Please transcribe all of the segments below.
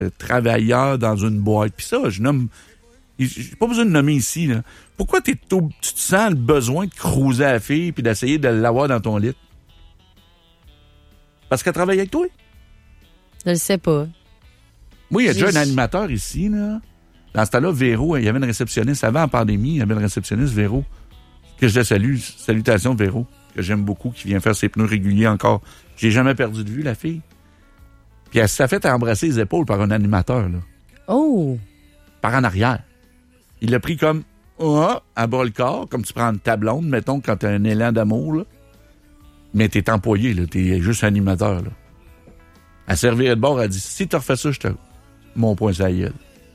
travailleur dans une boîte. Puis ça, je nomme... J'ai pas besoin de nommer ici, là. Pourquoi tu te sens le besoin de cruiser à la fille puis d'essayer de l'avoir dans ton lit? Parce qu'elle travaille avec toi? Je le sais pas. Moi, il y a déjà un animateur ici, là. Dans ce temps-là, Véro, il y avait une réceptionniste. Avant, en pandémie, il y avait une réceptionniste, Véro, que je salue. Salutations, Véro, que j'aime beaucoup, qui vient faire ses pneus réguliers encore. J'ai jamais perdu de vue, la fille. Puis elle s'est fait embrasser les épaules par un animateur, là. Oh! Par en arrière. Il l'a pris comme, à bras le corps, comme tu prends une table blonde, mettons, quand t'as un élan d'amour, là. Mais t'es employé, là. T'es juste animateur, là. Elle servirait de bord, elle dit, si tu refais ça, je te... Mon point, ça y est.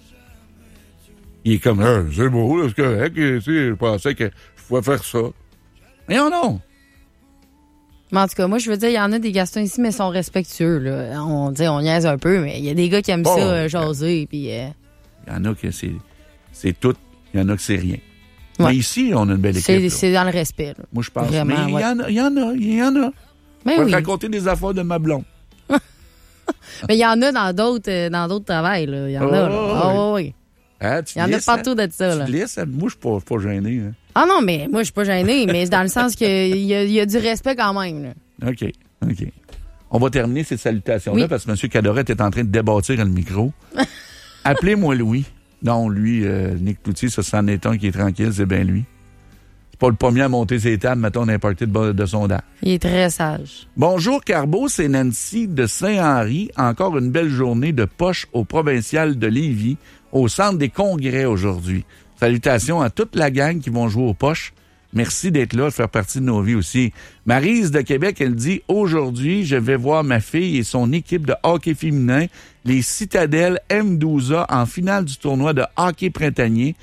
Il est comme, c'est beau, là, c'est correct. Je pensais que je pouvais faire ça. Mais non! Mais en tout cas, moi, je veux dire, il y en a des Gastons ici, mais ils sont respectueux, là. On niaise un peu, mais il y a des gars qui aiment ça, jaser, puis... Il y en a que c'est tout, il y en a que c'est rien. Ouais. Mais ici, on a une belle équipe. C'est dans le respect, là. Moi, je pense. Vraiment, mais il y en a. Mais je vais oui. te raconter des affaires de ma blonde. Mais il y en a dans d'autres travails, là. Il y en a, là. Oui. Ah, il y en a partout de ça, là. Tu laisses? Moi, je suis pas gêné. Hein. Ah non, mais moi, je suis pas gêné, mais c'est dans le sens qu'il y a du respect quand même, là. OK. On va terminer ces salutations-là parce que M. Cadorette est en train de débâtir le micro. Appelez-moi Louis. Non, lui, Nick Cloutier, ça, c'en est un qui est tranquille, c'est bien lui. C'est pas le premier à monter ses tables, mettons, d'un party de sondage. Il est très sage. Bonjour, Carbeau, c'est Nancy de Saint-Henri. Encore une belle journée de poche au provincial de Lévis, au centre des congrès aujourd'hui. Salutations à toute la gang qui vont jouer aux poches. Merci d'être là, de faire partie de nos vies aussi. Maryse de Québec, elle dit « Aujourd'hui, je vais voir ma fille et son équipe de hockey féminin, les Citadelles M12A, en finale du tournoi de hockey printanier.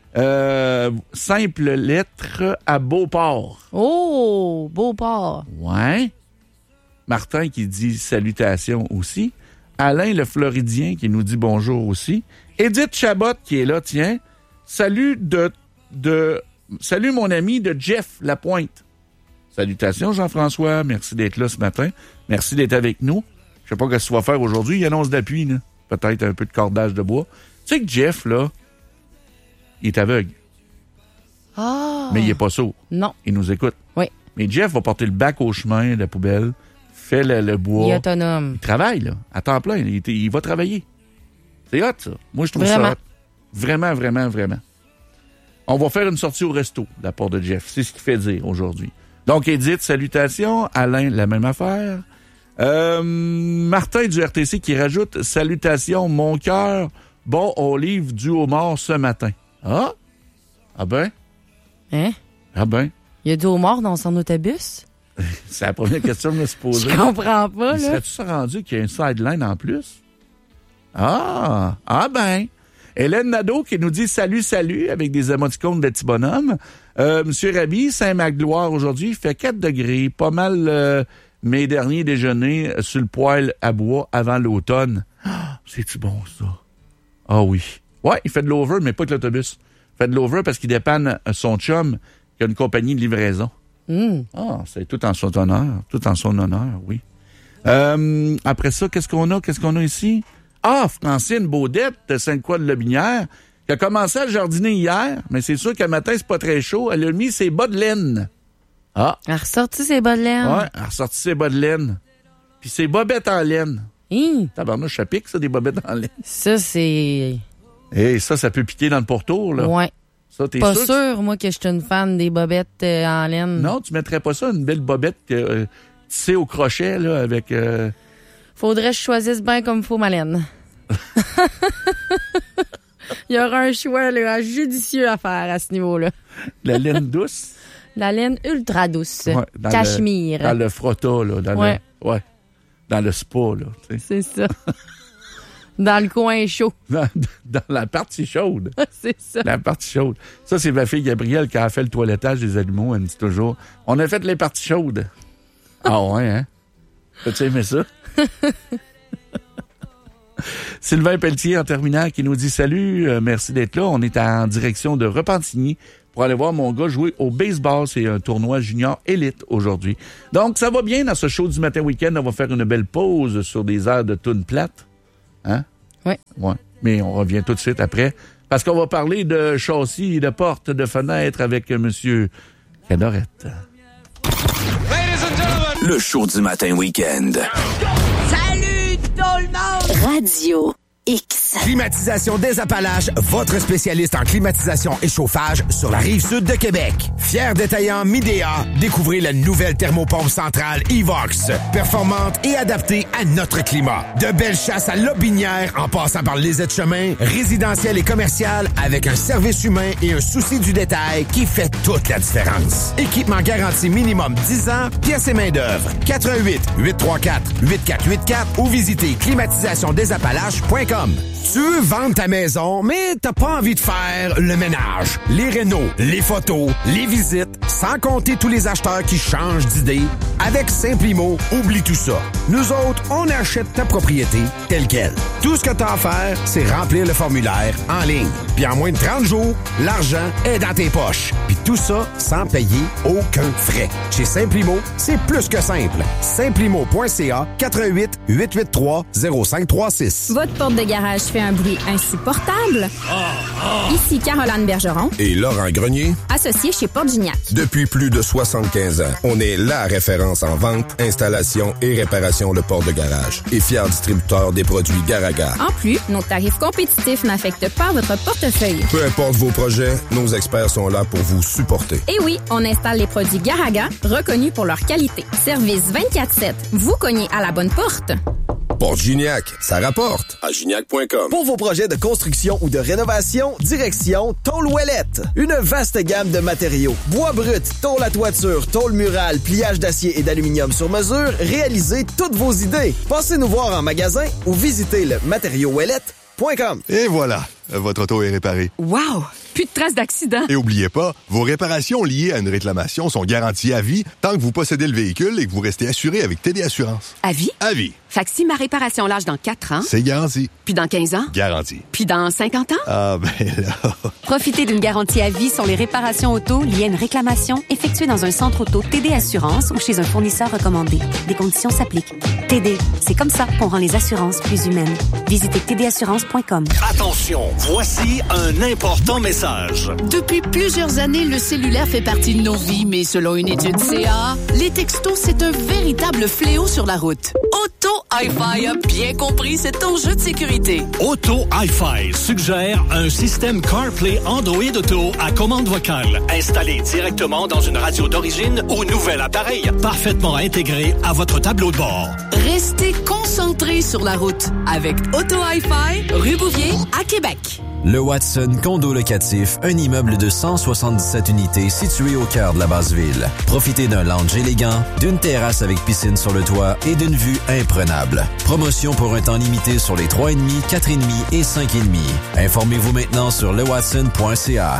Simple lettre à Beauport. » Oh, Beauport. Ouais. Martin qui dit « Salutations aussi. » Alain le Floridien qui nous dit bonjour aussi. Edith Chabot qui est là, tiens. Salut Salut mon ami de Jeff Lapointe. Salutations Jean-François, merci d'être là ce matin. Merci d'être avec nous. Je sais pas ce que tu vas faire aujourd'hui, il annonce d'appui, là. Peut-être un peu de cordage de bois. Tu sais que Jeff, là, il est aveugle. Ah! Mais il est pas sourd. Non. Il nous écoute. Oui. Mais Jeff va porter le bac au chemin, la poubelle, fait le bois. Il est autonome. Il travaille, là, à temps plein. Il va travailler. C'est hot, ça. Moi, je trouve ça hot. Vraiment, vraiment, vraiment. On va faire une sortie au resto de la part de Jeff. C'est ce qu'il fait dire aujourd'hui. Donc, Edith, salutations. Alain, la même affaire. Martin du RTC qui rajoute « Salutations, mon cœur. Bon, on livre du homard ce matin. » Ah? Ah ben? Hein? Ah ben? Il y a du homard dans son autobus? C'est la première question que je me suis posée. Je comprends pas, là. Serais-tu ça rendu qu'il y a une sideline en plus? Ah! Ah ben! Hélène Nadeau qui nous dit « Salut, salut » avec des émoticônes de petits bonhommes. Monsieur Rabi, Saint-Magloire aujourd'hui, il fait 4 degrés. Pas mal mes derniers déjeuners sur le poêle à bois avant l'automne. Ah, c'est-tu bon, ça? Ah oui. Ouais, il fait de l'over, mais pas que l'autobus. Il fait de l'over parce qu'il dépanne son chum qui a une compagnie de livraison. Ah, c'est tout en son honneur. Tout en son honneur, oui. Après ça, qu'est-ce qu'on a ici? Ah, Francine Baudette de Sainte-Croix-de-Lobinière, qui a commencé à jardiner hier, mais c'est sûr qu'à matin, c'est pas très chaud. Elle a mis ses bas de laine. Ah. Elle a ressorti ses bas de laine. Ouais, elle a ressorti ses bas de laine. Puis ses bobettes en laine. Tabarnouche, ça pique, ça, des bobettes en laine. Ça, c'est... Ça peut piquer dans le pourtour, là. Ouais. Ça, t'es pas sûr, moi, que je suis une fan des bobettes en laine. Non, tu mettrais pas ça, une belle bobette tissée au crochet, là, avec... Faudrait que je choisisse bien comme faut ma laine. Il y aura un choix là, judicieux à faire à ce niveau-là. La laine douce? La laine ultra douce. Ouais, Cachemire. Dans le frotta, là. Dans le spa, là. T'sais. C'est ça. Dans le coin chaud. Dans la partie chaude. C'est ça. La partie chaude. Ça, c'est ma fille Gabrielle qui a fait le toilettage des animaux. Elle me dit toujours, on a fait les parties chaudes. Ah ouais, hein? As-tu aimé ça? Sylvain Pelletier, en terminant, qui nous dit « Salut, merci d'être là. On est en direction de Repentigny pour aller voir mon gars jouer au baseball. C'est un tournoi junior élite aujourd'hui. » Donc, ça va bien dans ce show du matin week-end. On va faire une belle pause sur des airs de toune plate. Hein? Oui. Ouais. Mais on revient tout de suite après. Parce qu'on va parler de châssis, de portes, de fenêtres avec Monsieur Cadorette. Le show du matin week-end. Salut tout le monde! Radio X. Climatisation des Appalaches, votre spécialiste en climatisation et chauffage sur la Rive-Sud de Québec. Fier détaillant Midea, découvrez la nouvelle thermopompe centrale Evox. Performante et adaptée à notre climat. De belles chasses à Lobinière en passant par les aides-chemins, résidentiel et commercial avec un service humain et un souci du détail qui fait toute la différence. Équipement garanti minimum 10 ans, pièces et main-d'œuvre. 88 834 8484 ou visitez climatisationdesappalaches.com. Tu veux vendre ta maison, mais t'as pas envie de faire le ménage, les rénaux, les photos, les visites, sans compter tous les acheteurs qui changent d'idée? Avec Simplimo, oublie tout ça. Nous autres, on achète ta propriété telle quelle. Tout ce que t'as à faire, c'est remplir le formulaire en ligne. Puis en moins de 30 jours, l'argent est dans tes poches. Puis tout ça sans payer aucun frais. Chez Simplimo, c'est plus que simple. Simplimo.ca 88 883 0536. Votre porte de garage fait un bruit insupportable? Ici Caroline Bergeron et Laurent Grenier, associés chez Porte Gignac. Depuis plus de 75 ans, on est la référence en vente, installation et réparation de portes de garage et fier distributeur des produits Garaga. En plus, nos tarifs compétitifs n'affectent pas votre portefeuille. Peu importe vos projets, nos experts sont là pour vous supporter. Et oui, on installe les produits Garaga, reconnus pour leur qualité. Service 24/7. Vous cognez à la bonne porte. Porte Gignac, ça rapporte à gignac.com. Pour vos projets de construction ou de rénovation, direction Tôle Ouellette. Une vaste gamme de matériaux. Bois brut, tôle à toiture, tôle murale, pliage d'acier et d'aluminium sur mesure, réalisez toutes vos idées. Passez nous voir en magasin ou visitez le matériauxouellette.com. Et voilà, votre auto est réparée. Wow! Plus de traces d'accident. Et oubliez pas, vos réparations liées à une réclamation sont garanties à vie tant que vous possédez le véhicule et que vous restez assuré avec TD Assurance. À vie? À vie. Fait que si ma réparation lâche dans 4 ans... C'est garanti. Puis dans 15 ans? Garanti. Puis dans 50 ans? Ah ben là... Profitez d'une garantie à vie sur les réparations auto liées à une réclamation effectuée dans un centre auto TD Assurance ou chez un fournisseur recommandé. Des conditions s'appliquent. TD, c'est comme ça qu'on rend les assurances plus humaines. Visitez tdassurance.com. Attention, voici un important message. Depuis plusieurs années, le cellulaire fait partie de nos vies, mais selon une étude CA, les textos, c'est un véritable fléau sur la route. Auto Hi-Fi a bien compris cet enjeu de sécurité. Auto Hi-Fi suggère un système CarPlay Android Auto à commande vocale, installé directement dans une radio d'origine ou nouvel appareil, parfaitement intégré à votre tableau de bord. Restez concentrés sur la route avec Auto Hi-Fi, rue Bouvier, à Québec. Le Watson Condo Locatif, un immeuble de 177 unités situé au cœur de la Basse-Ville. Profitez d'un lounge élégant, d'une terrasse avec piscine sur le toit et d'une vue imprenable. Promotion pour un temps limité sur les 3,5, 4,5 et 5,5. Informez-vous maintenant sur lewatson.ca.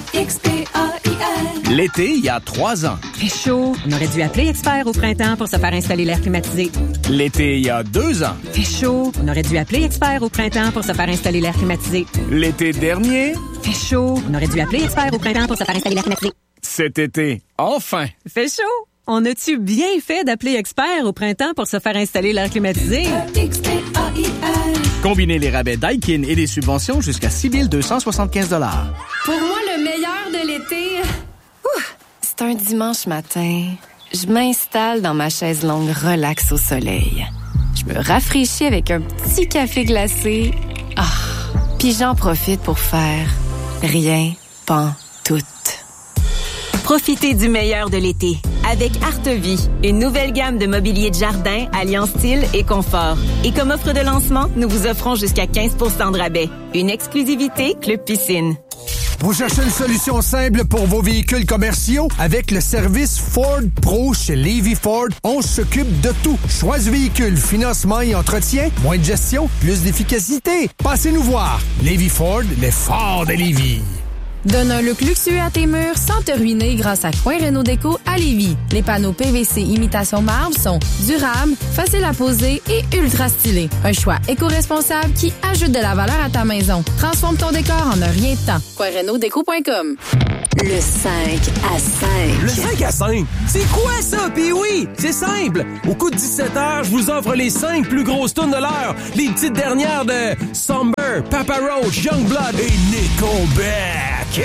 L'été, il y a 3 ans. Fait chaud. On aurait dû appeler Expert au printemps pour se faire installer l'air climatisé. L'été, il y a 2 ans. Fait chaud. On aurait dû appeler Expert au printemps pour se faire installer l'air climatisé. L'été dernier. Fait chaud. On aurait dû appeler Expert au printemps pour se faire installer l'air climatisé. Cet été, enfin. Fait chaud. On a-tu bien fait d'appeler Expert au printemps pour se faire installer l'air climatisé? Combinez les rabais Daikin et les subventions jusqu'à 6 275 $. Pour moi, le meilleur de l'été... C'est un dimanche matin. Je m'installe dans ma chaise longue relax au soleil. Je me rafraîchis avec un petit café glacé. Puis j'en profite pour faire rien, pantoute. Profitez du meilleur de l'été avec Artevie, une nouvelle gamme de mobilier de jardin alliant style et confort. Et comme offre de lancement, nous vous offrons jusqu'à 15 % de rabais. Une exclusivité Club Piscine. Vous cherchez une solution simple pour vos véhicules commerciaux? Avec le service Ford Pro chez Levy Ford, on s'occupe de tout. Choix du véhicule, financement et entretien, moins de gestion, plus d'efficacité. Passez nous voir. Levy Ford, les Ford de Lévis. Donne un look luxueux à tes murs sans te ruiner grâce à Coin Réno Déco à Lévis. Les panneaux PVC imitation marbre sont durables, faciles à poser et ultra stylés. Un choix éco-responsable qui ajoute de la valeur à ta maison. Transforme ton décor en un rien de temps. CoinRénoDéco.com. Le 5 à 5. Le 5 à 5? C'est quoi ça? Puis oui, c'est simple. Au coup de 17h, je vous offre les 5 plus grosses tunes de l'heure. Les petites dernières de Somber, Papa Roach, Youngblood et Nickelback.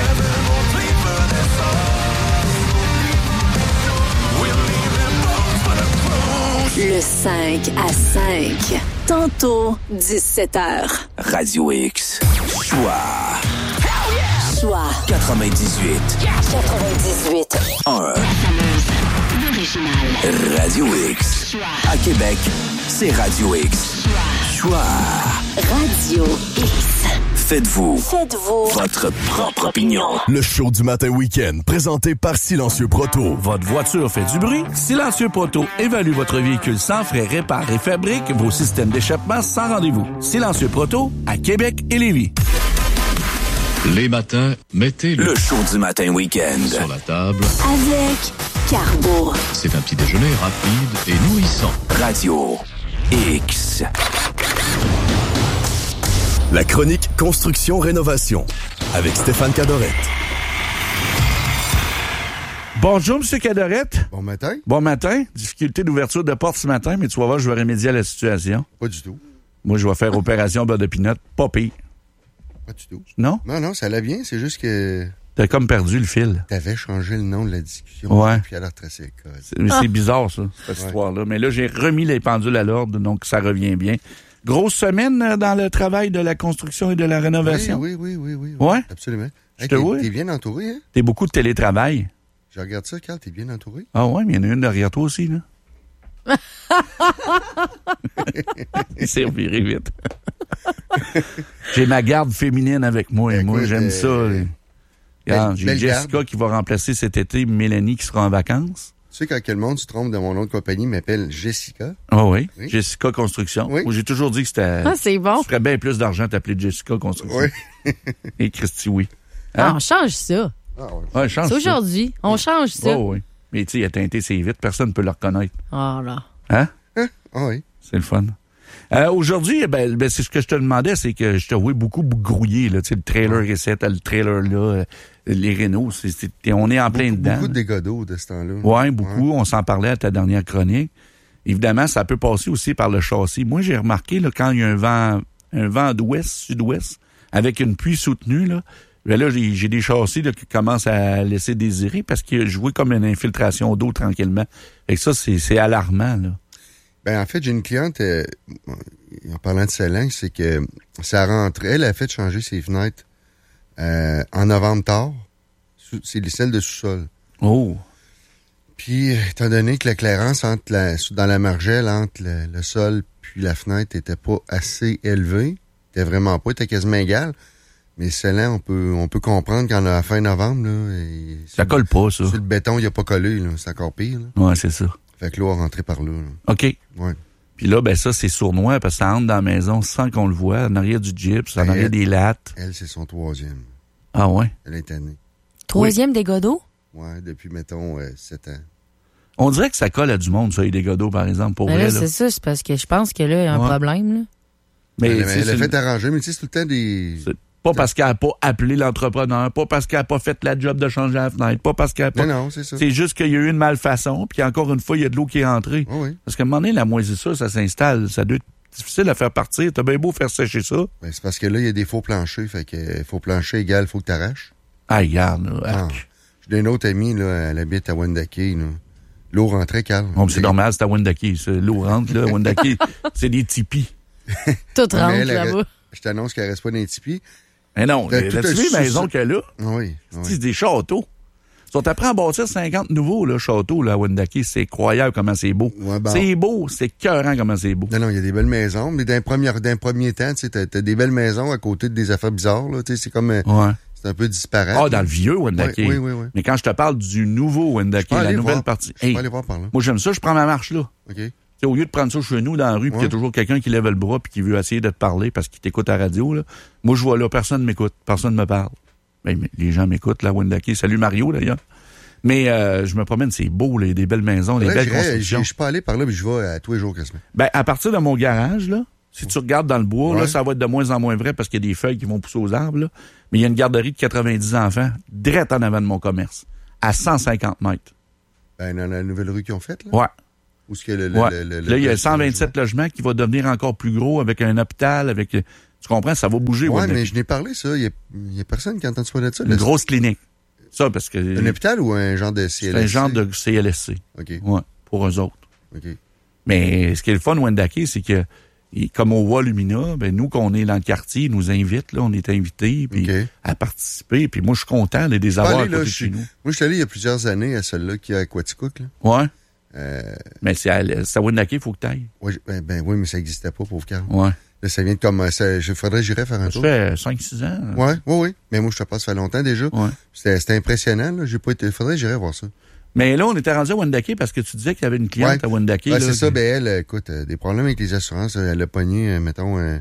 Le 5 à 5. Tantôt, 17h. Radio X. Choix. Choix. 98. 98. 1. Radio X. À Québec, c'est Radio X. Choix. Radio X. Faites-vous votre propre opinion. Le show du matin week-end, présenté par Silencieux Proto. Votre voiture fait du bruit? Silencieux Proto évalue votre véhicule sans frais, répare et fabrique vos systèmes d'échappement sans rendez-vous. Silencieux Proto à Québec et Lévis. Les matins, mettez le show du matin week-end sur la table. Avec Carbo. C'est un petit déjeuner rapide et nourrissant. Radio X. La chronique Construction-Rénovation avec Stéphane Cadorette. Bonjour, M. Cadorette. Bon matin. Bon matin. Difficulté d'ouverture de porte ce matin, mais tu vas voir, je vais remédier à la situation. Pas du tout. Moi, je vais faire opération beurre de pinot. Pas pire. Pas du tout. Non? Non, ça allait bien. C'est juste que... T'as comme perdu le fil. T'avais changé le nom de la discussion. Ouais. Puis alors tracé le code. C'est bizarre, ça, cette histoire-là. Mais là, j'ai remis les pendules à l'ordre, donc ça revient bien. Grosse semaine dans le travail de la construction et de la rénovation. Oui. Ouais? Absolument. Je te vois. T'es bien entouré, hein? T'es beaucoup de télétravail. Je regarde ça, Carl, t'es bien entouré. Ah ouais, mais il y en a une derrière toi aussi, là. Il s'est reviré vite. J'ai ma garde féminine avec moi. Et moi, j'aime ça. Regarde, j'ai Jessica garde qui va remplacer cet été Mélanie qui sera en vacances. Tu sais, quand quel monde se trompe de mon nom de compagnie m'appelle Jessica. Ah oui, Jessica Construction. Oui. Moi, j'ai toujours dit que c'était... Ah, c'est bon. Tu ferais bien plus d'argent t'appeler Jessica Construction. Oui. Et Christy, oui. Hein? Ah, on change ça. Ouais, change c'est aujourd'hui. On change ça. Oh, oui. Mais tu sais, il a teinté c'est vite. Personne ne peut le reconnaître. Ah là. Hein? Ah oui. C'est le fun. Aujourd'hui, c'est ce que je te demandais, c'est que je te vois beaucoup grouiller, là. Tu sais, le trailer récent, le trailer là, les Renault, on est en plein dedans. Beaucoup de dégâts d'eau de ce temps-là. Oui, beaucoup. Ouais. On s'en parlait à ta dernière chronique. Évidemment, ça peut passer aussi par le châssis. Moi, j'ai remarqué, là, quand il y a un vent d'ouest, sud-ouest, avec une pluie soutenue, là, ben là, j'ai des châssis là, qui commencent à laisser désirer parce que je vois comme une infiltration d'eau tranquillement. Et ça, c'est alarmant, là. Ben, en fait, j'ai une cliente, en parlant de Céline, c'est que sa rentrée, elle a fait changer ses fenêtres en novembre tard. C'est celle de sous-sol. Oh! Puis, étant donné que l'éclairance dans la margelle entre le sol puis la fenêtre était pas assez élevée, était vraiment pas, était quasiment égal. Mais Céline, on peut comprendre qu'en la fin novembre, là, ça colle pas, ça. Si le béton, il a pas collé, là, c'est encore pire. Là. Ouais, c'est ça. Fait que l'eau a rentré par là. OK. Ouais. Puis là, ben ça, c'est sournois parce que ça entre dans la maison sans qu'on le voit, en arrière du gyps, en arrière des lattes. Elle, c'est son 3e. Ah ouais? Elle est tannée. 3e dégâts d'eau? Ouais, depuis, mettons, 7 ans. On dirait que ça colle à du monde, ça, les dégâts d'eau, par exemple, pour vrai. Là, c'est ça, c'est parce que je pense que là, il y a un problème, là. Mais elle a fait arranger, mais tu sais, c'est tout le temps des... Pas parce qu'elle n'a pas appelé l'entrepreneur, pas parce qu'elle n'a pas fait la job de changer la fenêtre, pas parce qu'elle n'a pas... Non, c'est ça. C'est juste qu'il y a eu une malfaçon, puis encore une fois, il y a de l'eau qui est rentrée. Oh oui. Parce qu'à un moment donné, la moisissure, ça s'installe. Ça doit être difficile à faire partir. T'as bien beau faire sécher ça. Ben, c'est parce que là, il y a des faux planchers. Fait que faux plancher égale, faut que t'arraches. Ah, regarde, là. J'ai une autre amie, là, elle habite à Wendake, là. L'eau rentrait, Carl. Bon, c'est normal, c'est à Wendake. L'eau rentre, là. Wendake, c'est des tipis. Tout rentre là-bas. Je t'annonce qu'elle reste pas dans les tipis. Mais non, là-tu vu les maisons qu'elle a? Oui. C'est des châteaux. Ils sont après à bâtir 50 nouveaux là, châteaux là, à Wendake. C'est incroyable comment c'est beau. Ouais, ben, c'est beau, c'est écœurant comment c'est beau. Non, il y a des belles maisons, mais d'un premier temps, tu sais, t'as des belles maisons à côté de des affaires bizarres, là. Tu sais, c'est comme... Ouais. C'est un peu disparate. Ah, dans le vieux Wendake. Oui. Mais quand je te parle du nouveau Wendake, la nouvelle partie. Je peux aller voir par là. Moi, j'aime ça, je prends ma marche là. OK. T'sais, au lieu de prendre ça chez nous dans la rue, puis qu'il y a toujours quelqu'un qui lève le bras puis qui veut essayer de te parler parce qu'il t'écoute à la radio, là. Moi, je vois là, personne m'écoute, personne me parle. Mais les gens m'écoutent, là, Wendake. Salut Mario, d'ailleurs. Mais je me promène, c'est beau, des belles maisons, des belles constructions. Je suis pas allé par là, mais je vais à tous les jours quasiment. Ben, à partir de mon garage, là, Si tu regardes dans le bois, là, ça va être de moins en moins vrai parce qu'il y a des feuilles qui vont pousser aux arbres, là. Mais il y a une garderie de 90 enfants, direct en avant de mon commerce, à 150 mètres. Ben, dans la nouvelle rue qu'ils ont faite, là? Ouais. Où est-ce que là, il y a 127 logements qui va devenir encore plus gros avec un hôpital, avec... Tu comprends? Ça va bouger. Ouais, mais je n'ai parlé, ça. Il y a personne qui entend parler de ça. Une grosse clinique. Ça, parce que... Un hôpital ou un genre de CLSC? Un genre de CLSC. OK. Ouais, pour eux autres. OK. Mais ce qui est le fun, Wendake, c'est que, comme au voit Lumina, ben, nous, qu'on est dans le quartier, ils nous invitent, là, on est invités, puis à participer. Puis moi, je suis content de les avoir à côté de chez nous. Moi, je suis allé il y a plusieurs années à celle-là qui est à Quaticook, là. Ouais. Mais c'est à Wendake, il faut que tu ailles. Oui, oui, mais ça n'existait pas, pauvre Carl. Ouais. Là, ça vient de commencer. Faudrait que j'irais faire un tour. Ça fait 5-6 ans. Ouais, oui. Mais moi, je te passe, ça fait longtemps déjà. Ouais. C'était impressionnant, là. Faudrait que j'irais voir ça. Mais là, on était rendu à Wendake parce que tu disais qu'il y avait une cliente à Wendake. Ouais, c'est ça. Ben, elle, écoute, des problèmes avec les assurances. Elle a pogné, mettons, un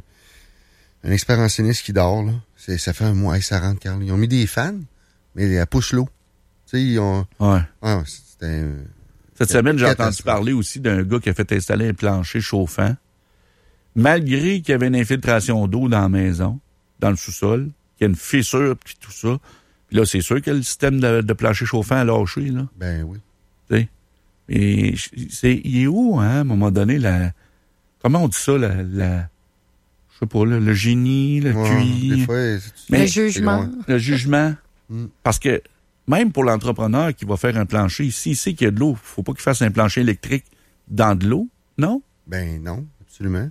expert enseigniste qui dort, là. Ça fait un mois. Hey, ça rentre, Carl. Ils ont mis des fans, mais elle pousse l'eau. Tu sais, ils ont... Ouais. Ah, c'était... Cette semaine, j'ai entendu parler aussi d'un gars qui a fait installer un plancher chauffant. Malgré qu'il y avait une infiltration d'eau dans la maison, dans le sous-sol, qu'il y a une fissure, puis tout ça. Puis là, c'est sûr que le système de plancher chauffant a lâché, là. Ben oui. Tu sais? Et il est où, hein, à un moment donné, comment on dit ça, je sais pas, le génie, le QI. Des fois, le jugement. Le jugement. Parce que même pour l'entrepreneur qui va faire un plancher, s'il sait qu'il y a de l'eau, faut pas qu'il fasse un plancher électrique dans de l'eau, non? Ben non, absolument.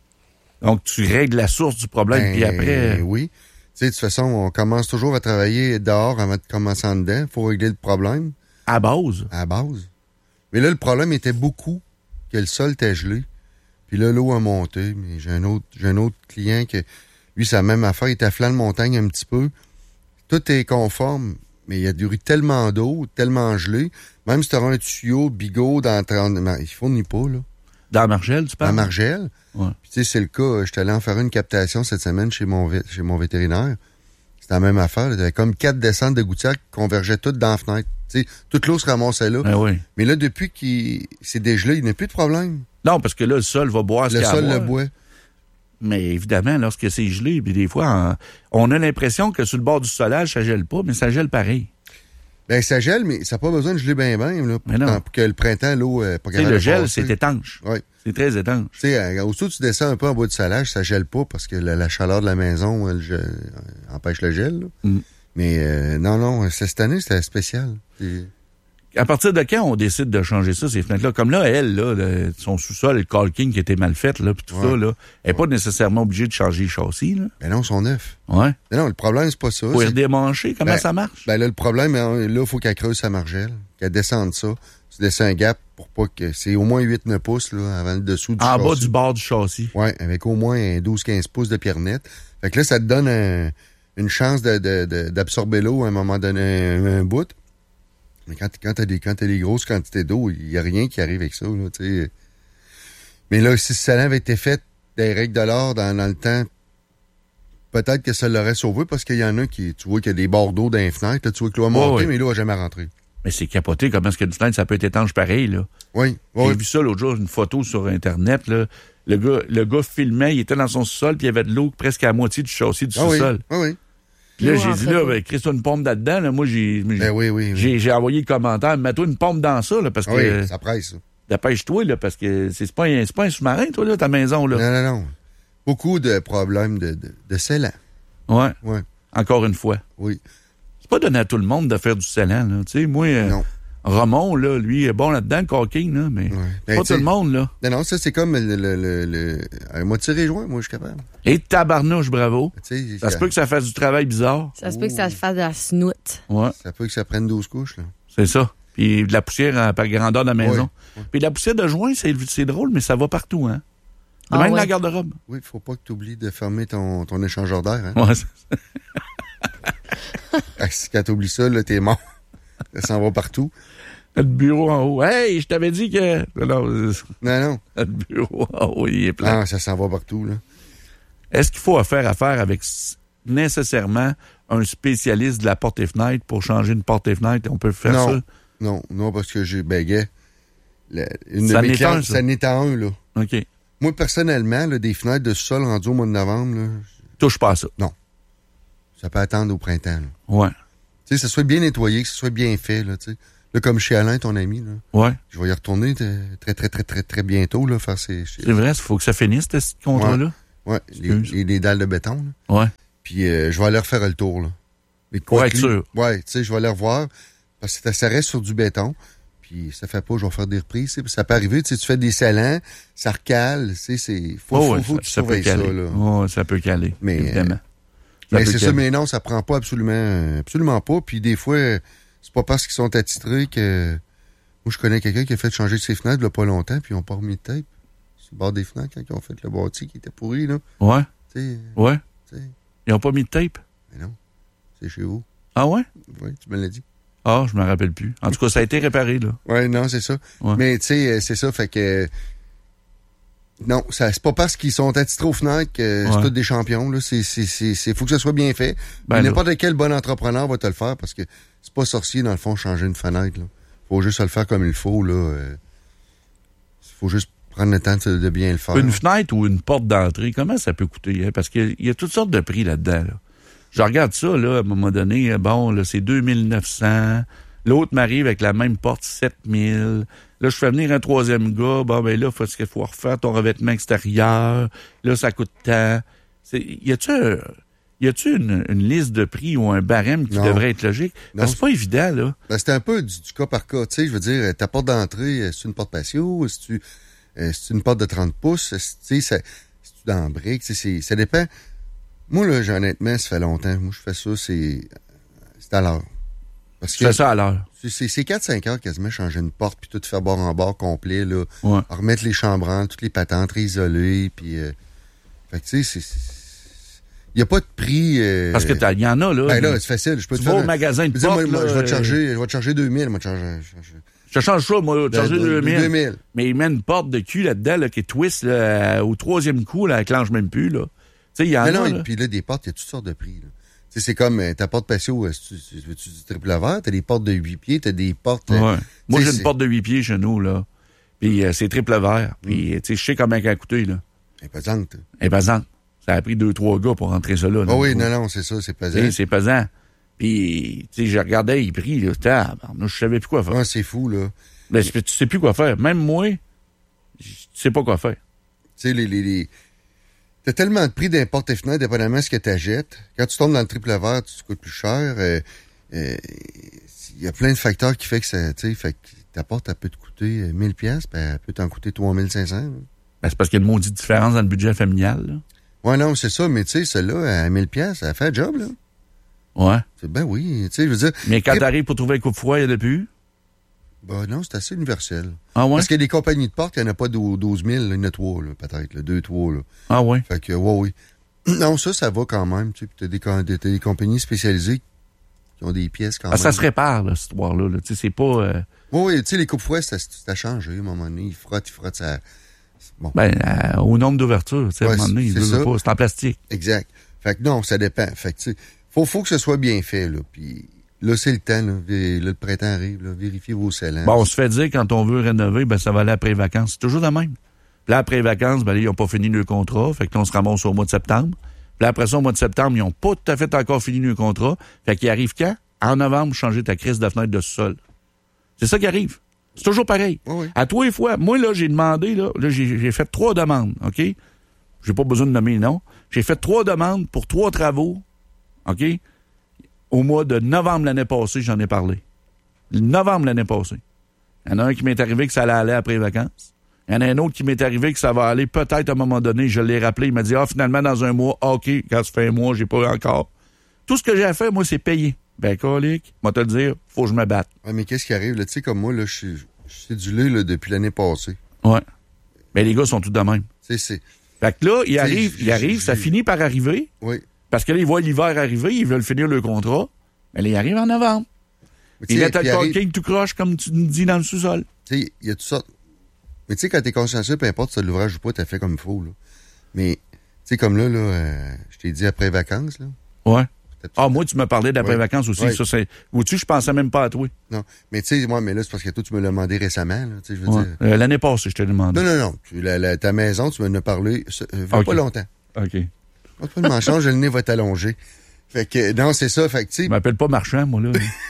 Donc, tu règles la source du problème, puis après... Oui. Tu sais, de toute façon, on commence toujours à travailler dehors avant de commencer en dedans. Faut régler le problème. À base. À base. Mais là, le problème était beaucoup que le sol était gelé. Puis là, l'eau a monté. Mais j'ai un autre client que, lui, c'est la même affaire. Il est à flanc de montagne un petit peu. Tout est conforme. Mais il y a duré tellement d'eau, tellement gelé. Même si tu auras un tuyau bigot il fournit pas, là. Dans Margelle, tu parles? Dans Margelle. Ouais. Puis tu sais, c'est le cas. J'étais allé en faire une captation cette semaine chez mon vétérinaire. C'était la même affaire. Il y avait comme 4 descentes de gouttières qui convergeaient toutes dans la fenêtre. Tu sais, toute l'eau se ramassait là. Ben oui. Mais là, depuis qu'il s'est dégelé, il n'y a plus de problème. Non, parce que là, le sol va boire ce qu'il y a à boire. Le sol le boit. Mais évidemment, lorsque c'est gelé, puis des fois, on a l'impression que sur le bord du solage, ça gèle pas, mais ça gèle pareil. Ben, ça gèle, mais ça n'a pas besoin de geler bien, là, pour que le printemps, l'eau, pas capable de le gel, passer. c'est étanche. Oui. C'est très étanche. Tu sais, aussitôt que tu descends un peu en bas du salage, ça gèle pas parce que la chaleur de la maison empêche le gel. Là. Mais non, cette année, c'était spécial. À partir de quand on décide de changer ça, ces fenêtres-là? Comme là, elle, là, son sous-sol, le caulking qui était mal fait, là, puis tout ça, là, elle n'est pas nécessairement obligée de changer le châssis, là. Ben non, ils sont neufs. Ouais. Ben non, le problème, c'est pas ça. Faut redémancher, comment ça marche? Ben là, le problème, là, il faut qu'elle creuse sa margelle, qu'elle descende ça. Tu descends un gap pour pas que... C'est au moins 8-9 pouces, là, avant le dessous du châssis. En bas du bord du châssis. Ouais, avec au moins 12-15 pouces de pierre nette. Fait que là, ça te donne une chance d'absorber l'eau à un moment donné, un bout. Mais quand t'as des grosses quantités d'eau, il n'y a rien qui arrive avec ça, là, tu sais. Mais là, si ce salon avait été fait des règles de l'or dans le temps, peut-être que ça l'aurait sauvé parce qu'il y en a qui, tu vois qu'il y a des bords d'eau dans les fenêtres, là, tu vois que l'eau a monté, mais l'eau n'a jamais rentré. Mais c'est capoté comment est-ce qu'une fenêtre, ça peut être étanche pareil, là. Oui. J'ai vu ça l'autre jour, une photo sur Internet, là. Le gars filmait, il était dans son sous-sol, puis il y avait de l'eau presque à la moitié du châssis du sous-sol. Oui. Puis là, j'ai dit, là, Christophe, une pompe là-dedans, là, moi, j'ai envoyé le commentaire, mets-toi une pompe dans ça, là, parce que... Oui, ça presse, ça. Dépêche-toi, là, parce que c'est pas un sous-marin, toi, là, ta maison, là. Non. Beaucoup de problèmes de scellant. Ouais. Encore une fois. Oui. C'est pas donné à tout le monde de faire du scellant, là. Tu sais, moi, Ramon, là, lui, est bon là-dedans, le caulking, là, mais pas tout le monde, là. Non, ça, c'est comme moi, tirer joint, moi, je suis capable. Et tabarnouche, bravo. Ça se peut que ça fasse du travail bizarre. Ça se peut que ça fasse de la snoute. Ouais. Ça peut que ça prenne 12 couches, là. C'est ça. Puis de la poussière par grandeur de la maison. Puis de la poussière de joint, c'est drôle, mais ça va partout, hein. Même dans la garde-robe. Oui, faut pas que tu oublies de fermer ton échangeur d'air, hein. Ouais, quand t'oublies ça, là, t'es mort. Ça s'en va partout. Notre bureau en haut. Hey, je t'avais dit que... Non. Notre bureau en haut, il est plein. Non, ça s'en va partout, là. Est-ce qu'il faut faire affaire avec nécessairement un spécialiste de la porte et fenêtre pour changer une porte et fenêtre? On peut faire ça? Non, parce que j'ai bégayé. Une de mes clientes, ça n'est à un, là. OK. Moi, personnellement, là, des fenêtres de sous-sol rendues au mois de novembre, là, touche pas à ça. Non. Ça peut attendre au printemps. Là. Ouais. Tu sais, que ce soit bien nettoyé, que ce soit bien fait, là, tu sais. Là, comme chez Alain, ton ami, là. Ouais. Je vais y retourner très bientôt, là, faire ces... C'est vrai, il faut que ça finisse, ce contrat-là. Ouais. Les dalles de béton, là. Ouais. Puis, je vais aller refaire le tour, là. Mais pour être sûr. Ouais, tu sais, je vais aller revoir, parce que ça reste sur du béton. Puis ça fait pas, je vais faire des reprises. Ça peut arriver, tu sais, tu fais des scellants, ça recale, tu sais, faut que tu surveilles ça, là. Oh, ça peut caler, mais, évidemment. Mais c'est ça, mais non, ça prend pas absolument pas. Puis des fois, c'est pas parce qu'ils sont attitrés que... Moi, je connais quelqu'un qui a fait changer ses fenêtres il y a pas longtemps, puis ils ont pas remis de tape sur le bord des fenêtres quand ils ont fait le bâti qui était pourri, là. Ouais. T'sais, ouais. Ils ont pas mis de tape? Mais non. C'est chez vous. Ah ouais? Oui, tu me l'as dit. Ah, je me rappelle plus. En tout cas, ça a été réparé, là. Ouais, non, c'est ça. Ouais. Mais, tu sais, c'est ça, fait que... Non, c'est pas parce qu'ils sont attitrés aux fenêtres que c'est tous des champions, là. Faut que ça soit bien fait. N'importe quel bon entrepreneur va te le faire parce que c'est pas sorcier, dans le fond, changer une fenêtre, là. Faut juste le faire comme il faut, là. Faut juste prendre le temps de bien le faire. Une fenêtre ou une porte d'entrée, comment ça peut coûter, hein? Parce qu'il y a toutes sortes de prix là-dedans, là. Je regarde ça, là, à un moment donné, bon, là, c'est 2900. L'autre m'arrive avec la même porte, 7000. Là, je fais venir un troisième gars. Bon, ben là, il faut refaire ton revêtement extérieur. Là, ça coûte tant. Y a-tu une liste de prix ou un barème qui devrait être logique? Parce que c'est pas évident, là. Ben, c'est un peu du cas par cas. Tu sais, je veux dire, ta porte d'entrée, c'est une porte patio? C'est une porte de 30 pouces? Tu sais, c'est dans le brique? Ça dépend. Moi, là, honnêtement, ça fait longtemps. Moi, je fais ça, c'est à l'heure. Parce que ça à l'heure. C'est 4-5 heures quasiment changer une porte, puis tout faire bord en bord complet, là. Ouais. Remettre les chambranles, toutes les patentes réisolées, puis... fait que, tu sais, il n'y a pas de prix... Parce que il y en a, là. Ben là, c'est facile. Je peux tu vas au magasin de porte, moi, je vais te charger 2000. Moi, je te change ça, moi, je vais te charger 2000. Mais il met une porte de cul là-dedans, là, qui twist, là, au troisième coup, là, elle clenche même plus, là. Tu sais, il y en a, là. Puis là, des portes, il y a toutes sortes de prix, là. Tu sais, c'est comme ta porte patio, tu veux-tu du triple verre? T'as des portes de 8 pieds, t'as des portes... Ouais. Moi, j'ai une porte de 8 pieds chez nous, là. Puis c'est triple verre. Puis, tu sais, je sais combien elle a coûté, là. Imposante. Imposante. Ça a pris 2-3 gars pour rentrer ça, là. Ah oui, non, c'est ça, c'est pesant. C'est pesant. Puis, tu sais, je regardais les prix, là. Je savais plus quoi faire. Ah, c'est fou, là. Ben, tu sais plus quoi faire. Même moi, tu sais pas quoi faire. Tu sais, t'as tellement de prix d'importe tes fenêtres, dépendamment de ce que t'achètes. Quand tu tombes dans le triple verre, tu coûtes plus cher. Il y a plein de facteurs qui fait que ça, tu sais, fait que ta porte, elle peut te coûter 1000$, puis elle peut t'en coûter 3500$. Ben, c'est parce qu'il y a une maudite différence dans le budget familial, là. Ouais, non, c'est ça, mais tu sais, celle-là, à 1000$, ça fait un job, là. Ouais. Ben oui, tu sais, je veux dire... Mais quand t'arrives pour trouver un coupe-froid, il y en a plus? Ben non, c'est assez universel. Ah ouais? Parce qu'il y a des compagnies de portes, il n'y en a pas 12 000, il y en a 3, là, peut-être, 2-3, là. Ah ouais? Fait que, oui. Non, ça va quand même, tu sais, t'as des compagnies spécialisées qui ont des pièces quand même. Ça se répare, là, cette histoire-là, là. Tu sais, c'est pas... Oui, tu sais, les coupe-fouets, ça a changé, à un moment donné. Ils frottent, ça... Bon. Ben, au nombre d'ouvertures, tu sais, à un moment donné, c'est en plastique. Exact. Fait que non, ça dépend. Fait que, tu sais, faut que ce soit bien fait, là. Puis là, c'est le temps, là. Le printemps arrive, là. Vérifiez vos scellants. Bon, on se fait dire, quand on veut rénover, ben, ça va aller après les vacances. C'est toujours la même. Puis là, après les vacances, ben, là, ils n'ont pas fini le contrat. Fait que là, on se ramasse au mois de septembre. Puis là, après ça, au mois de septembre, ils n'ont pas tout à fait encore fini le contrat. Fait qu'il arrive quand? En novembre, changer ta crise de fenêtre de sous-sol. C'est ça qui arrive. C'est toujours pareil. Oui. À toi et fois. Moi, là, j'ai demandé, là j'ai fait 3 demandes, OK? J'ai pas besoin de nommer, non. J'ai fait 3 demandes pour 3 travaux, OK? Au mois de novembre l'année passée, j'en ai parlé. Novembre l'année passée. Il y en a un qui m'est arrivé que ça allait aller après les vacances. Il y en a un autre qui m'est arrivé que ça va aller peut-être à un moment donné. Je l'ai rappelé. Il m'a dit, finalement, dans un mois, OK, quand ça fait un mois, j'ai pas encore. Tout ce que j'ai à faire, moi, c'est payer. Ben, colique, moi te le dire, faut que je me batte. Ouais, mais qu'est-ce qui arrive, là? Tu sais, comme moi, là, je suis cédulé, là, depuis l'année passée. Ouais. Ben, les gars sont tous de même. C'est. Fait que là, il arrive, ça finit par arriver. Oui. Parce que là, ils voient l'hiver arriver, ils veulent finir le contrat. Mais là, il arrive en novembre. Ils mettent le parking tout croche, comme tu nous dis, dans le sous-sol. Tu sais, il y a tout ça. Mais tu sais, quand t'es consciencieux, peu importe si t'as l'ouvrage ou pas, t'as fait comme il faut, là. Mais, tu sais, comme là, je t'ai dit après vacances, là. Ouais. moi, tu me parlais d'après-vacances aussi. Oui. Ça, c'est... Vois-tu, je pensais même pas à toi. Non. Mais tu sais, moi, mais là, c'est parce que toi, tu me l'as demandé récemment. Là, je veux dire... L'année passée, je te l'ai demandé. Non. Ta maison, tu m'en as parlé pas longtemps. OK. Pas de manchage, le nez va t'allonger. Fait que, non, c'est ça. Fait que, tu sais. Je m'appelle pas Marchand, moi, là.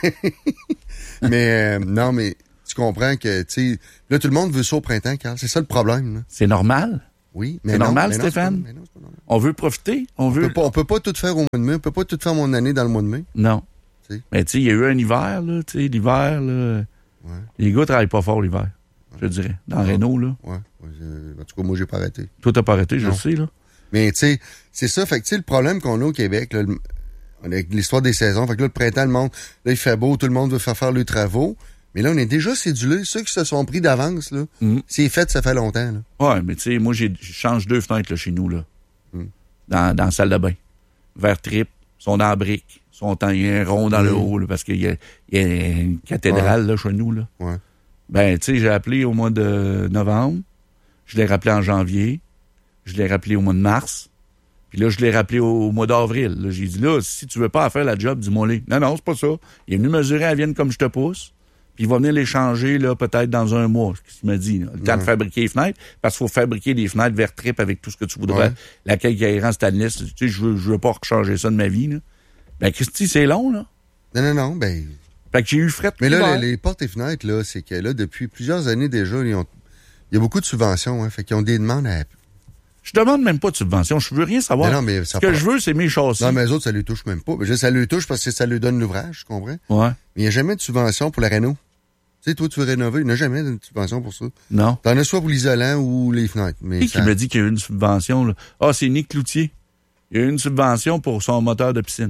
Mais, non, mais tu comprends que, tu sais, là, tout le monde veut ça au printemps, Carl. C'est ça le problème, là. C'est normal? Oui, mais c'est non, normal, mais Stéphane? Non, c'est pas normal. On veut profiter? On peut pas tout faire au mois de mai. On peut pas tout faire mon année dans le mois de mai. Non. T'sais. Mais tu sais, il y a eu un hiver, là. Tu sais, l'hiver, là. Ouais. Les gars travaillent pas fort l'hiver, je dirais. Dans Renault, là. Ouais. En tout cas, moi, j'ai pas arrêté. Toi, t'as pas arrêté, je le sais, là. Mais tu sais, c'est ça. Fait que tu sais, le problème qu'on a au Québec, là, avec l'histoire des saisons, fait que là, le printemps, le monde, là, il fait beau, tout le monde veut faire leurs travaux. Mais là, on est déjà cédulés. Ceux qui se sont pris d'avance, là, c'est fait, ça fait longtemps, là. Ouais, mais tu sais, moi, je change 2 fenêtres, là, chez nous, là. Dans la salle de bain. Vert trip, sont dans la brique, il y a un rond dans le haut, là, parce qu'il y a une cathédrale, là, chez nous, là. Ouais. Ben, tu sais, j'ai appelé au mois de novembre. Je l'ai rappelé en janvier. Je l'ai rappelé au mois de mars. Puis là, je l'ai rappelé au mois d'avril. Là, j'ai dit, là, si tu veux pas faire la job, dis-moi les. Non, c'est pas ça. Il est venu mesurer à Vienne comme je te pousse. Puis il va venir les changer, là, peut-être dans un mois, ce qu'il m'a dit. Là. Le temps de fabriquer les fenêtres. Parce qu'il faut fabriquer des fenêtres vert trip avec tout ce que tu voudrais. Ouais. La caille qui est en stainless. Tu sais, je veux pas rechanger ça de ma vie, là. Ben, Christy, c'est long, là. Non, ben. Fait que j'ai eu fret. Mais là, les portes et fenêtres, là, c'est que là, depuis plusieurs années déjà, il y a beaucoup de subventions, hein. Fait qu'ils ont des demandes à. Je demande même pas de subvention. Je veux rien savoir. Mais ce que je veux, c'est mes châssis. Non, mais les autres, ça les touche même pas. Mais ça les touche parce que ça lui donne l'ouvrage, tu comprends? Ouais. Mais il n'y a jamais de subvention pour la réno. Tu sais, toi, tu veux rénover, il n'y a jamais de subvention pour ça. Non. T'en as soit pour l'isolant ou les fenêtres. Mais qui me dit qu'il y a eu une subvention, là? Ah, c'est Nick Cloutier. Il y a eu une subvention pour son moteur de piscine.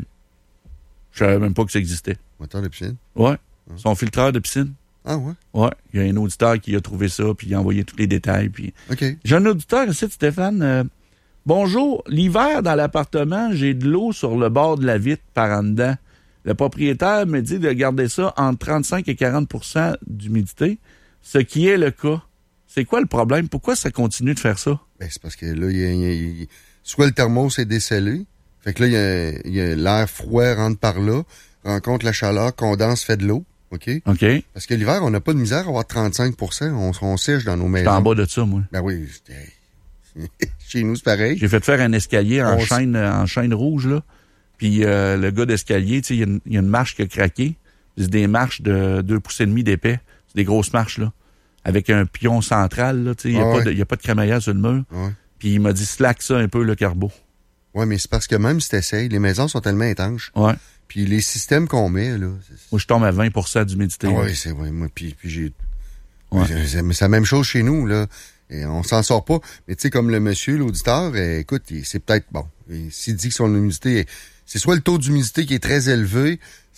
Je savais même pas que ça existait. Moteur de piscine? Ouais. Son filtreur de piscine. Ah ouais? Ouais. Il y a un auditeur qui a trouvé ça, puis il a envoyé tous les détails. Puis... OK. J'ai un auditeur ici, Stéphane. Bonjour. L'hiver, dans l'appartement, j'ai de l'eau sur le bord de la vitre par en dedans. Le propriétaire me dit de garder ça entre 35 et 40 % d'humidité, ce qui est le cas. C'est quoi le problème? Pourquoi ça continue de faire ça? Ben, c'est parce que là, soit le thermos est décellé, fait que là, il y a l'air froid rentre par là, rencontre la chaleur, condense, fait de l'eau. OK? Parce que l'hiver, on n'a pas de misère à avoir 35 % on sèche dans nos maisons. J'étais en bas de ça, moi. Ben oui, chez nous, c'est pareil. J'ai fait faire un escalier en chaîne rouge, là. Puis le gars d'escalier, tu sais, il y a une marche qui a craqué. C'est des marches de 2,5 pouces d'épais. C'est des grosses marches, là. Avec un pion central, là, tu sais. Il n'y a pas de crémaillère sur le mur. Ouais. Puis il m'a dit, slack ça un peu, le carbo. Ouais, mais c'est parce que même si t'essayes, les maisons sont tellement étanches. Ouais. Puis les systèmes qu'on met, là... Moi, je tombe à 20 % d'humidité. Oui, c'est vrai. Moi, puis j'ai... Ouais. C'est la même chose chez nous, là. Et on s'en sort pas. Mais tu sais, comme le monsieur, l'auditeur, écoute, c'est peut-être... Bon, s'il dit que son humidité... C'est soit le taux d'humidité qui est très élevé,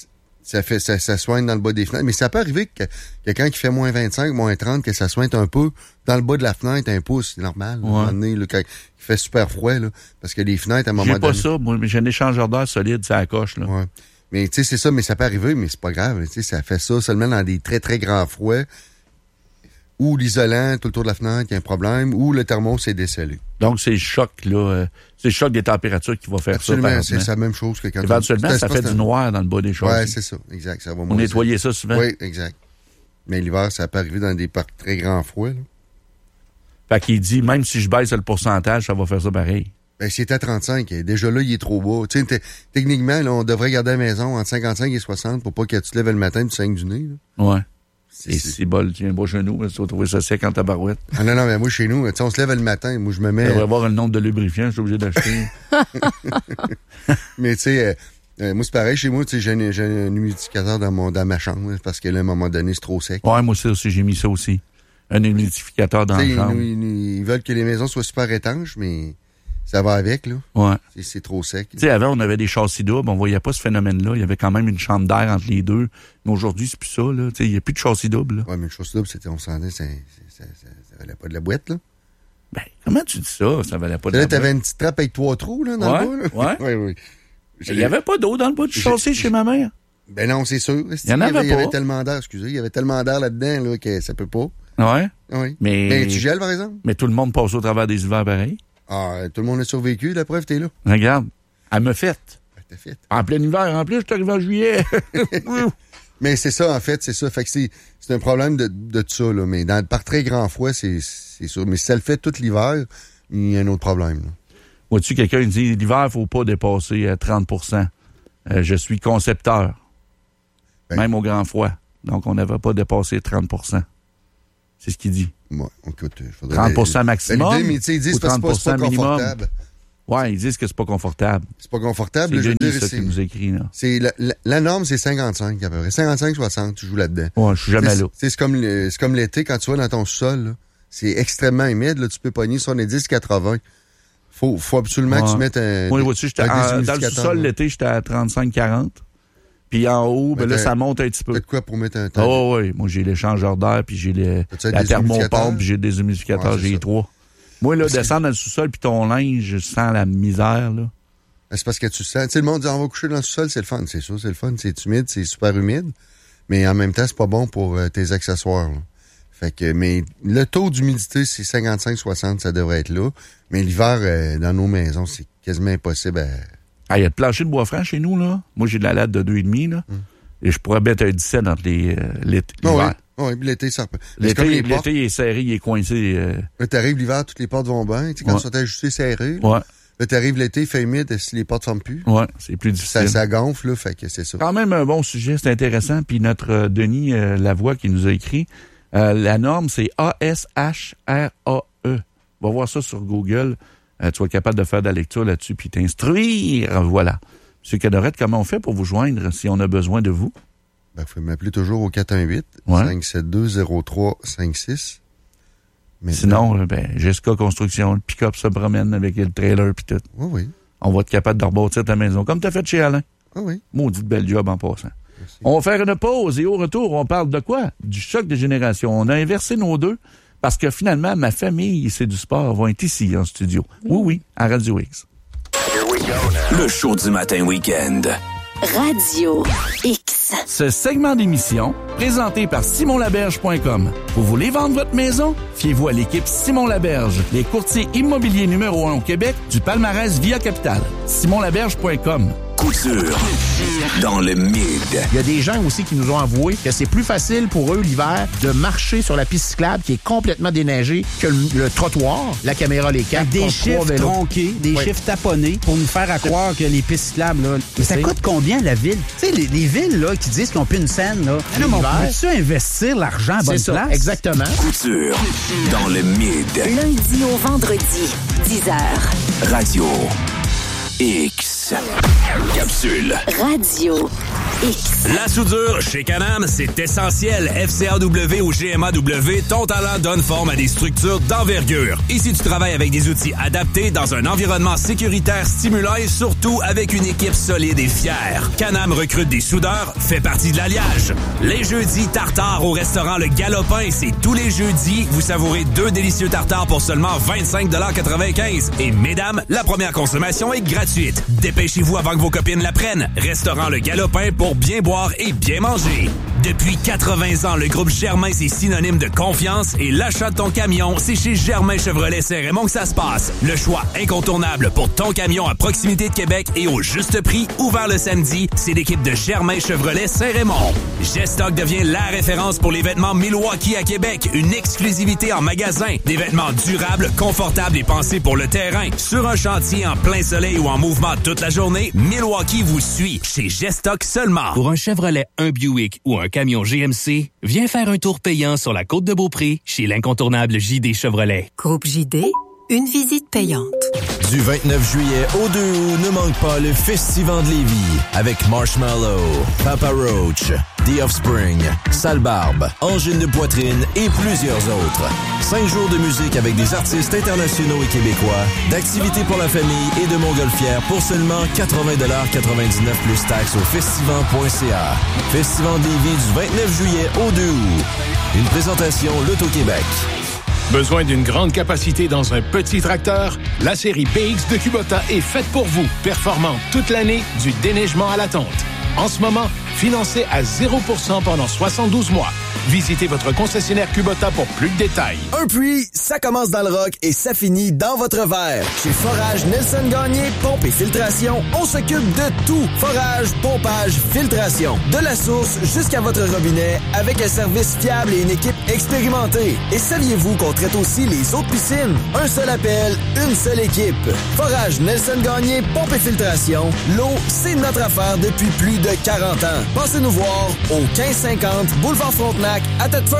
ça soigne dans le bas des fenêtres. Mais ça peut arriver que quelqu'un qui fait moins 25, moins 30, que ça soigne un peu dans le bas de la fenêtre, un pouce, c'est normal. Ouais. À un moment donné, là, quand il fait super froid, là, parce que les fenêtres, à un moment donné... J'ai pas ça, moi, mais j'ai un échangeur d'air solide, ça accroche, là. Ouais. Mais tu sais, c'est ça, mais ça peut arriver, mais c'est pas grave. Tu sais, ça fait ça seulement dans des très, très grands froids. Ou l'isolant tout autour de la fenêtre, il y a un problème, ou le thermos est décellé. Donc, c'est le choc, là. C'est le choc des températures qui va faire absolument, ça. Absolument, c'est la même chose que quand éventuellement, ça fait du noir dans le bas des choses. Oui, c'est ça, exact. Ça va on nettoyait ça souvent. Oui, exact. Mais l'hiver, ça peut arriver dans des très grands froids, là. Fait qu'il dit, même si je baisse le pourcentage, ça va faire ça pareil. Ben, c'est à 35. Déjà là, il est trop bas. Tu sais, techniquement, là, on devrait garder la maison entre 55 et 60 pour pas que tu te lèves le matin et tu saignes du nez, là. Ouais. C'est bol, tu viens beau genou, tu vas trouver ça sec en tabarouette. Ah non, mais moi, chez nous, on se lève le matin, moi, je me mets... Il devrait avoir le nombre de lubrifiants, je suis obligé d'acheter. Mais tu sais, moi, c'est pareil, chez moi, tu sais, j'ai un humidificateur dans ma chambre, parce que là, à un moment donné, c'est trop sec. Ouais, moi aussi, j'ai mis ça aussi. Un humidificateur dans la chambre. Ils veulent que les maisons soient super étanches, mais... Ça va avec, là. Ouais. C'est trop sec. Tu sais, avant, on avait des châssis doubles, on voyait pas ce phénomène-là. Il y avait quand même une chambre d'air entre les deux. Mais aujourd'hui, c'est plus ça, là. Tu sais, il n'y a plus de châssis double, là. Ouais, mais le châssis double, on sentait, ça valait pas de la boîte, là. Ben, comment tu dis ça? Ça valait pas de la boîte. Là, t'avais une petite trappe avec 3 trous, là, dans le bas, là. Oui. Il n'y avait pas d'eau dans le bas du châssis chez ma mère. Ben non, c'est sûr. Il y en avait pas. Il y avait tellement d'air, excusez. Il y avait tellement d'air là-dedans, là, que ça peut pas. Ouais. Oui. Mais tu gèles, par exemple? Mais tout le monde passe au travers des hivers pareil. Ah, tout le monde a survécu, la preuve, t'es là. Regarde, elle me fait. t'es fait. En plein hiver, en plus, je suis arrivé en juillet. Mais c'est ça, en fait, c'est ça. Fait que c'est un problème de ça, là. Mais par très grand froid, c'est ça. Mais si ça le fait tout l'hiver, il y a un autre problème, là. Vois-tu, quelqu'un dit, l'hiver, il ne faut pas dépasser 30 %. Je suis concepteur. Même au grand froid. Donc, on n'avait pas dépassé 30 %. C'est ce qu'il dit. Ouais, écoute, 30 % maximum. Mais ils disent que c'est pas confortable. Ouais, ils disent que c'est pas confortable. C'est pas confortable. C'est Denis, ça, qui nous écrit, là. La norme, c'est 55, à peu près. 55-60, tu joues là-dedans. Ouais, je suis jamais là. C'est comme l'été, quand tu vas dans ton sous-sol, là. C'est extrêmement humide, là. Tu peux pogner 70-80. Faut absolument que tu mettes un. Moi, vois-tu, dans le sous-sol, l'été, j'étais à 35-40. Puis en haut, là, ça monte un petit peu. T'as de quoi pour mettre un temps? Oh, oui. Moi, j'ai l'échangeur d'air, puis j'ai la thermopompe, puis j'ai des humidificateurs, j'ai les trois. Moi, là, descendre dans le sous-sol, puis ton linge, je sens la misère, là. C'est parce que tu sens. Tu sais, le monde dit, on va coucher dans le sous-sol, c'est le fun. C'est ça, c'est le fun. C'est humide, c'est super humide. Mais en même temps, c'est pas bon pour tes accessoires, là. Fait que, mais le taux d'humidité, c'est 55-60, ça devrait être là. Mais l'hiver, dans nos maisons, c'est quasiment impossible il y a de plancher de bois franc chez nous, là. Moi, j'ai de la latte de 2,5, là. Et je pourrais mettre un 17 entre l'hiver. Oui, l'été, ça peut. L'été, il est serré, il est coincé. Là, t'arrives l'hiver, toutes les portes vont bien. Tu sais, quand ils sont ajustés serrés. Ouais. Là, t'arrives l'été, il fait humide, si les portes ferment plus. Ouais, c'est plus difficile. Ça gonfle, là, fait que c'est ça. Quand même un bon sujet, c'est intéressant. Puis notre Denis Lavoie qui nous a écrit, la norme, c'est ASHRAE. Va voir ça sur Google. Tu vas être capable de faire de la lecture là-dessus puis t'instruire. Voilà. M. Cadorette, comment on fait pour vous joindre si on a besoin de vous? Vous pouvez m'appeler toujours au 418-572-0356. Sinon, Jessica Construction, le pick-up se promène avec le trailer puis tout. Oui. On va être capable de rebâtir ta maison, comme tu as fait chez Alain. Oui. Maudite belle job en passant. Merci. On va faire une pause et au retour, on parle de quoi? Du choc des générations. On a inversé nos deux. Parce que finalement, ma famille et c'est du sport vont être ici en studio. Oui, à Radio X. Le show du matin week-end. Radio X. Ce segment d'émission, présenté par SimonLaberge.com. Vous voulez vendre votre maison? Fiez-vous à l'équipe Simon Laberge, les courtiers immobiliers numéro 1 au Québec du palmarès Via Capital. SimonLaberge.com. Couture dans le mid. Il y a des gens aussi qui nous ont avoué que c'est plus facile pour eux l'hiver de marcher sur la piste cyclable qui est complètement déneigée que le trottoir. La caméra les capte. Des chiffres tronqués, des chiffres taponnés pour nous faire croire que les pistes cyclables, là, mais ça coûte combien la ville? Tu sais, les villes là, qui disent qu'ils n'ont plus une scène, là, on peut-tu investir l'argent à bonne place? Exactement. Couture dans le mid. Lundi au vendredi, 10h. Radio X. Capsule. Radio X. La soudure chez Can-Am, c'est essentiel. FCAW ou GMAW, ton talent donne forme à des structures d'envergure. Ici, tu travailles avec des outils adaptés dans un environnement sécuritaire stimulant et surtout avec une équipe solide et fière. Can-Am recrute des soudeurs, fait partie de l'alliage. Les jeudis, tartare au restaurant Le Galopin, c'est tous les jeudis. Vous savourez 2 délicieux tartares pour seulement 25,95 $. Et mesdames, la première consommation est gratuite. Dépêchez-vous avant que vos copines la prennent. Restaurant Le Galopin pour bien boire et bien manger. Depuis 80 ans, le groupe Germain, c'est synonyme de confiance et l'achat de ton camion, c'est chez Germain Chevrolet Saint-Raymond que ça se passe. Le choix incontournable pour ton camion à proximité de Québec et au juste prix, ouvert le samedi, c'est l'équipe de Germain Chevrolet Saint-Raymond. Gestock devient la référence pour les vêtements Milwaukee à Québec. Une exclusivité en magasin. Des vêtements durables, confortables et pensés pour le terrain. Sur un chantier en plein soleil ou en mouvement toute la journée, Milwaukee vous suit. Chez Gestock seulement. Pour un Chevrolet, un Buick ou un camion GMC, viens faire un tour payant sur la côte de Beaupré chez l'incontournable JD Chevrolet. Groupe JD, une visite payante. Du 29 juillet au 2 août, ne manque pas le Festival de Lévis avec Marshmallow, Papa Roach, The Offspring, Sale Barbe, Angine de Poitrine et plusieurs autres. 5 jours de musique avec des artistes internationaux et québécois, d'activités pour la famille et de montgolfières pour seulement 80,99 plus taxes au festival.ca. Festival de Lévis du 29 juillet au 2 août. Une présentation L'Auto-Québec. Besoin d'une grande capacité dans un petit tracteur? La série BX de Kubota est faite pour vous. Performante toute l'année, du déneigement à la tonte. En ce moment, financé à 0% pendant 72 mois. Visitez votre concessionnaire Kubota pour plus de détails. Un puits, ça commence dans le rock et ça finit dans votre verre. Chez Forage Nelson Gagné, pompe et filtration, on s'occupe de tout. Forage, pompage, filtration. De la source jusqu'à votre robinet avec un service fiable et une équipe expérimentée. Et saviez-vous qu'on traite aussi les autres piscines? Un seul appel, une seule équipe. Forage Nelson Gagné, pompe et filtration. L'eau, c'est notre affaire depuis plus de 40 ans. Passez nous voir au 1550 Boulevard Frontenac à Thetford.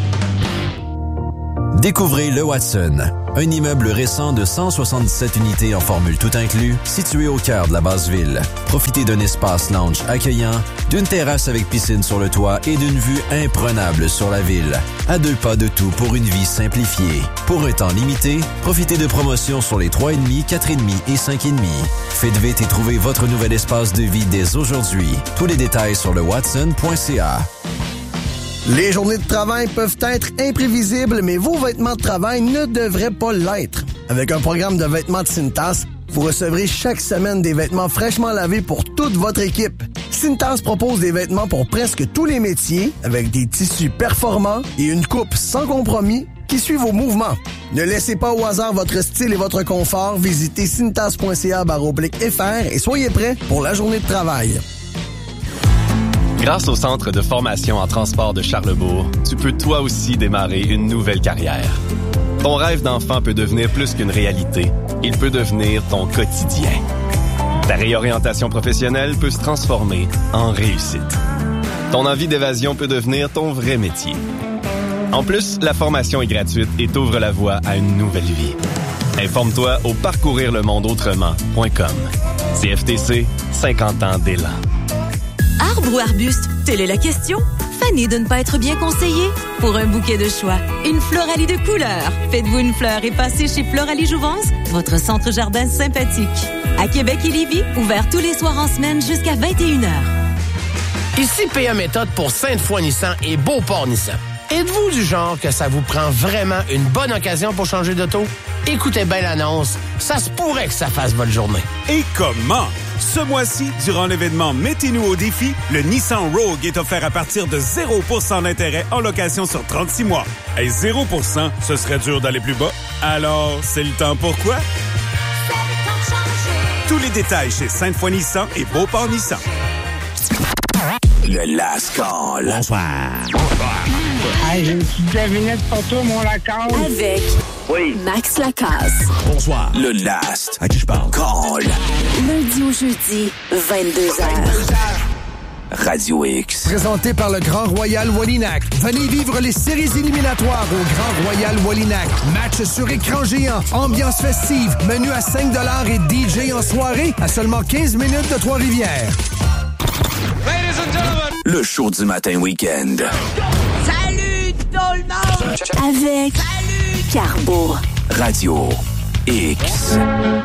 Découvrez le Watson, un immeuble récent de 177 unités en formule tout inclus, situé au cœur de la Basse-Ville. Profitez d'un espace lounge accueillant, d'une terrasse avec piscine sur le toit et d'une vue imprenable sur la ville. À 2 pas de tout pour une vie simplifiée. Pour un temps limité, profitez de promotions sur les 3,5, 4,5 et 5,5. Faites vite et trouvez votre nouvel espace de vie dès aujourd'hui. Tous les détails sur le watson.ca. Les journées de travail peuvent être imprévisibles, mais vos vêtements de travail ne devraient pas l'être. Avec un programme de vêtements de Cintas, vous recevrez chaque semaine des vêtements fraîchement lavés pour toute votre équipe. Cintas propose des vêtements pour presque tous les métiers, avec des tissus performants et une coupe sans compromis qui suit vos mouvements. Ne laissez pas au hasard votre style et votre confort. Visitez cintas.ca/fr et soyez prêts pour la journée de travail. Grâce au Centre de formation en transport de Charlebourg, tu peux toi aussi démarrer une nouvelle carrière. Ton rêve d'enfant peut devenir plus qu'une réalité. Il peut devenir ton quotidien. Ta réorientation professionnelle peut se transformer en réussite. Ton envie d'évasion peut devenir ton vrai métier. En plus, la formation est gratuite et t'ouvre la voie à une nouvelle vie. Informe-toi au parcourirlemondeautrement.com. CFTC, 50 ans d'élan. Arbre ou arbuste? Telle est la question. Fanny de ne pas être bien conseillée? Pour un bouquet de choix, une Floralie de couleurs. Faites-vous une fleur et passez chez Floralie Jouvence, votre centre jardin sympathique. À Québec et Lévis, ouvert tous les soirs en semaine jusqu'à 21h. Ici PA Méthode pour Sainte-Foy-Nissan et Beauport-Nissan. Êtes-vous du genre que ça vous prend vraiment une bonne occasion pour changer d'auto? Écoutez bien l'annonce, ça se pourrait que ça fasse votre journée. Et comment? Ce mois-ci, durant l'événement Mettez-nous au défi, le Nissan Rogue est offert à partir de 0% d'intérêt en location sur 36 mois. Et 0%, ce serait dur d'aller plus bas. Alors, c'est le temps pour quoi? Tous les détails chez Sainte-Foy-Nissan et Beauport Nissan. Le Last Call. Bonsoir. Hey, j'ai une petite devinette pour toi, mon Lacasse. Avec Max Lacasse. Bonsoir. Le Last à qui je parle? Call. Lundi au jeudi, 22h. Radio X. Présenté par le Grand Royal Wallinac. Venez vivre les séries éliminatoires au Grand Royal Wallinac. Match sur écran géant, ambiance festive, menu à 5$ et DJ en soirée à seulement 15 minutes de Trois-Rivières. Ladies and gentlemen. Le show du matin week-end. Salut tout le monde! Avec Carbo. Radio X.